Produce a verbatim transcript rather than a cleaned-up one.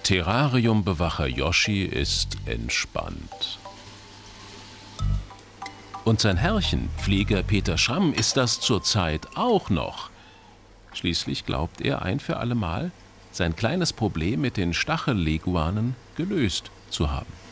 Terrariumbewacher Yoshi ist entspannt. Und sein Herrchen, Pfleger Peter Schramm, ist das zurzeit auch noch. Schließlich glaubt er ein für allemal, sein kleines Problem mit den Stachelleguanen gelöst zu haben.